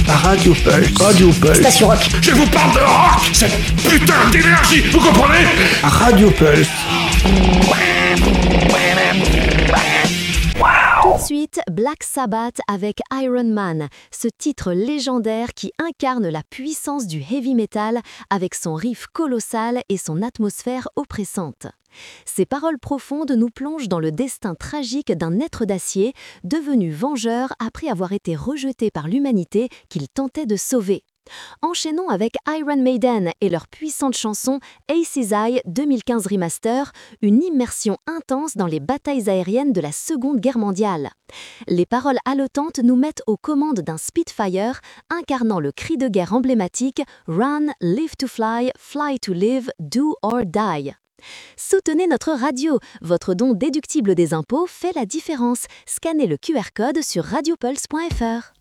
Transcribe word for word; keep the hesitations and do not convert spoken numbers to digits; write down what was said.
Radio Pulse. Radio Pulse. Station Rock. Je vous parle de rock, cette putain d'énergie, vous comprenez? Radio Pulse. Tout de suite, Black Sabbath avec Iron Man, ce titre légendaire qui incarne la puissance du heavy metal avec son riff colossal et son atmosphère oppressante. Ces paroles profondes nous plongent dans le destin tragique d'un être d'acier devenu vengeur après avoir été rejeté par l'humanité qu'il tentait de sauver. Enchaînons avec Iron Maiden et leur puissante chanson Ace's Eye deux mille quinze Remaster, une immersion intense dans les batailles aériennes de la Seconde Guerre mondiale. Les paroles haletantes nous mettent aux commandes d'un Spitfire incarnant le cri de guerre emblématique Run, Live to Fly, Fly to Live, Do or Die. Soutenez notre radio, votre don déductible des impôts fait la différence. Scannez le Q R code sur radiopulse point f r.